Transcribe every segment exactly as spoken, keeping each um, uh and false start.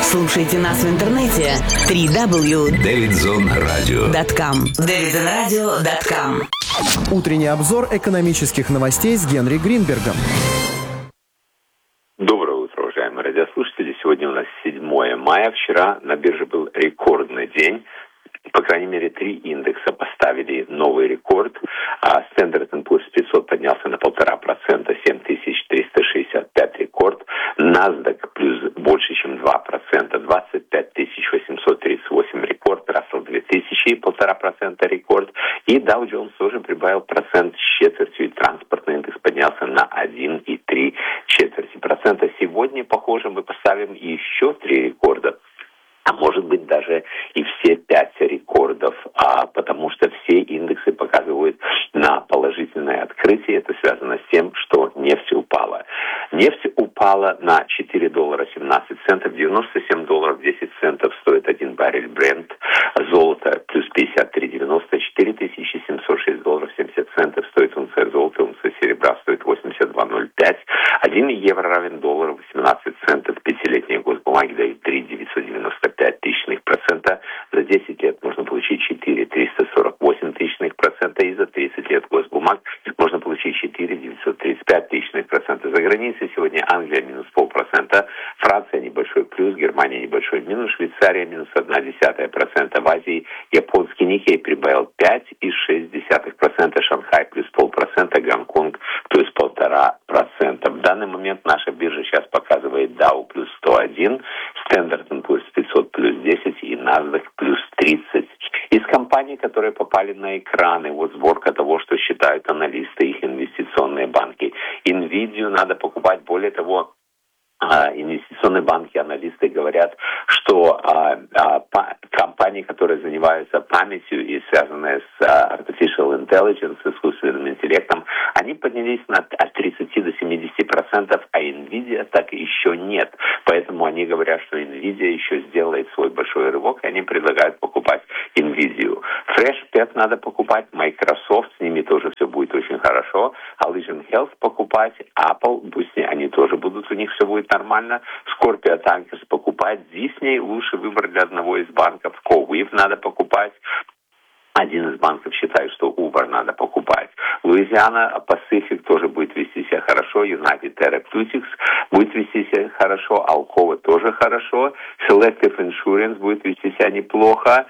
Слушайте нас в интернете дабл ю дабл ю дабл ю точка дэвидсон радио точка ком. дэвидсон радио точка ком. Утренний обзор экономических новостей с Генри Гринбергом. Доброе утро, уважаемые радиослушатели. Сегодня у нас седьмое мая. Вчера на бирже был рекордный день. По крайней мере, три индекса поставили новый рекорд. А Standard энд Poor's пятьсот поднялся на полтора процента, семь тысяч триста шестьдесят пять рекорд. NASDAQ плюс больше, чем два процента, двадцать пять тысяч восемьсот тридцать восемь рекорд. Russell две тысячи, полтора процента рекорд. И Dow Jones тоже прибавил процент с четвертью. И транспортный индекс поднялся на один и три четверти процента. Сегодня, похоже, мы поставим еще три рекорда. А может быть даже и все пять рекордов, а, потому что все индексы показывают на положительное открытие. Это связано с тем, что нефть упала. Нефть упала на четыре доллара семнадцать центов, девяносто семь долларов десять центов стоит один баррель Brent. Золото плюс пятьдесят три девяносто четыре тысячи семьсот шесть долларов семьдесят центов стоит унция золота, унция серебра стоит восемьдесят два ноль пять. Один евро равен доллару восемнадцать центов. Пятилетние госбумаги дают три девятьсот девяносто пять тысячных процента. За десять лет можно получить четыре триста сорок восемь тысячных процента. И за тридцать лет госбумаг можно получить четыре девятьсот тридцать пять тысячных процента. За границей сегодня Англия минус полпроцента, Франция небольшой плюс, Германия небольшой минус, Швейцария минус одна десятая процента. В Азии японский Никей прибавил пять и шесть десятых процента, Шанхай плюс полпроцента, Гонконг плюс полтора процента. В данный момент наша биржа сейчас показывает Dow плюс сто один, Standard энд Poor's пятьсот плюс десять и NASDAQ плюс тридцать. Из компаний, которые попали на экраны, вот сборка того, что считают аналисты, их инвестиционные банки. Nvidia надо покупать, более того, инвестиционные банки, аналисты говорят, что а, а, па, компании, которые занимаются памятью и связанные с а, artificial intelligence, с искусственным интеллектом, они поднялись на, от тридцати до семидесяти процентов, а Nvidia так еще нет. Поэтому они говорят, что Nvidia еще сделает свой большой рывок, и они предлагают покупать Nvidia. Freshpet надо покупать, Microsoft, с ними тоже все будет очень хорошо. Allegiant Health покупать, Apple, пусть они тоже будут, у них все будет нормально. Scorpio Tankers покупать. Disney лучший выбор для одного из банков. CoWeave надо покупать. Один из банков считает, что Uber надо покупать. Louisiana Pacific тоже будет вести себя хорошо. United Therapeutics будет вести себя хорошо. Alcoa тоже хорошо. Selective Insurance будет вести себя неплохо.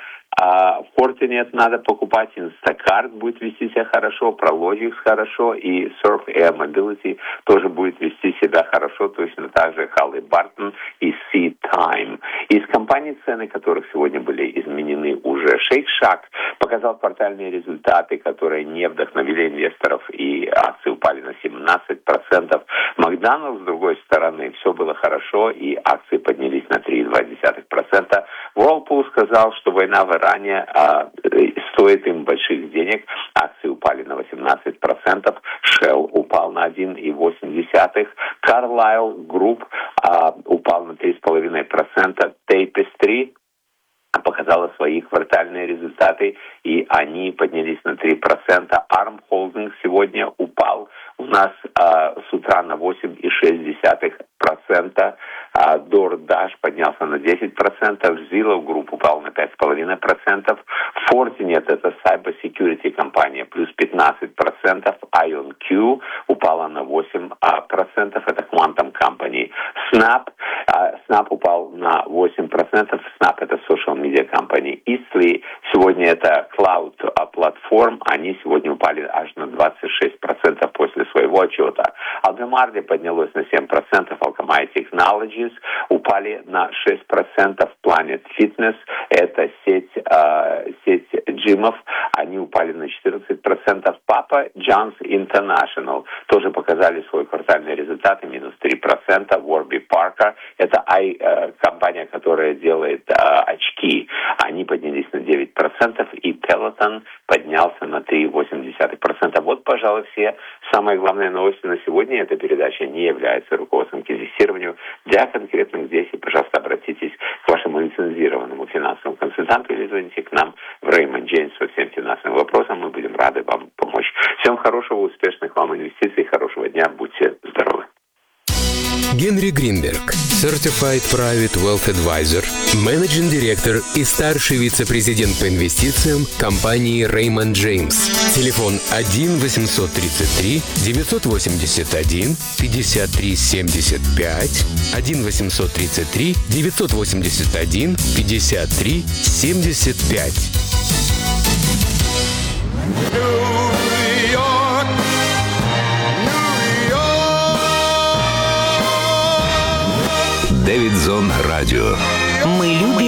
А Fortinet надо покупать, Instacart будет вести себя хорошо, Prologix хорошо, и Surf Air Mobility тоже будет вести себя хорошо, точно так же Halliburton и SeaTime. Из компаний, цены которых сегодня были изменены уже, Shake Shack показал квартальные результаты, которые не вдохновили инвесторов, и акции упали на семнадцать процентов. Макдоналдс, с другой стороны, все было хорошо, и акции поднялись на три и два десятых процента. Whirlpool сказал, что война в Иране а, стоит им больших денег. Акции упали на восемнадцать процентов. Shell упал на один и восемь десятых. Carlyle Group а, упал на три и пять процента. Tapestry показала свои квартальные результаты, и они поднялись на три процента. Arm Holdings сегодня упал у нас а, с утра на восемь и шесть десятых процента. А, DoorDash поднялся на десять процентов. Zillow Group упал на пять и пять десятых процента. Fortinet, это cyber security компания, плюс пятнадцать процентов. IonQ упала на восемь процентов. Это Quantum Company. Snap, а, Snap упал на восемь процентов. Snap это social media company. Eastly сегодня это cloud платформ. Они сегодня упали аж на двадцать шесть процентов после своего отчета. Albemarle поднялось на семь процентов. Alchemy Technologies упали на шесть процентов. Planet Fitness, это сеть, э, сеть джимов, они упали на четырнадцать процентов. Papa John's International тоже показали свой квартальный результат, минус три процента. Warby Parker, это I, э, компания, которая делает э, очки, они поднялись на девять процентов. И Peloton поднялся на три и восемь десятых процента. Вот, пожалуй, все самые главные новости на сегодня. Эта передача не является руководством к инвестированию. Для конкретных действий, пожалуйста, обратитесь к вашему лицензированному финансовому консультанту или звоните к нам в Raymond James по всем финансовым вопросам. Мы будем рады вам помочь. Всем хорошего, успешных вам инвестиций, хорошего дня. Будьте здоровы. Генри Гринберг, Certified Private Wealth Advisor, Managing Director и старший вице-президент по инвестициям компании Raymond James. Телефон один восемьсот тридцать три девятьсот восемьдесят один пятьдесят три семьдесят пять, один восемьсот тридцать три девятьсот восемьдесят один пятьдесят три семьдесят пять. Дэвидсон Радио. Мы любим